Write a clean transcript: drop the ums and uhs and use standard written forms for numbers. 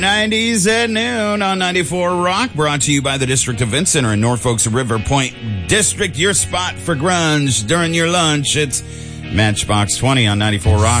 90s at noon on 94 Rock, brought to you by the District Event Center in Norfolk's River Point District. Your spot for grunge during your lunch. It's Matchbox 20 on 94 Rock.